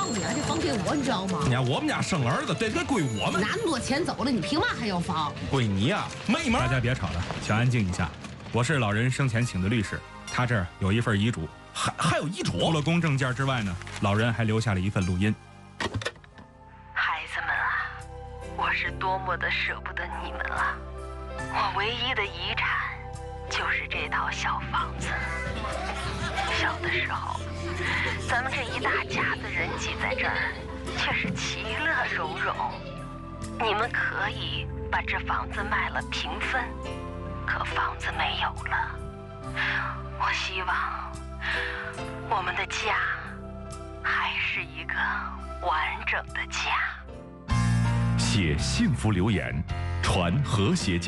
房子呀，这房给我，你知道吗？ 你看我们家生儿子，这归我们。 那么多钱走了，你凭嘛还要房？ 归你呀，没门！ 大家别吵了，请安静一下。我是老人生前请的律师，他这儿有一份遗嘱， 还有遗嘱。 除了公证件之外呢，老人还留下了一份录音。 孩子们啊，我是多么的舍不得你们啊！我唯一的遗产就是这套小房子。小的时候，咱们这一大家子人挤在这儿，却是其乐融融。你们可以把这房子卖了平分，可房子没有了。我希望我们的家还是一个完整的家。 写幸福留言，传和谐家。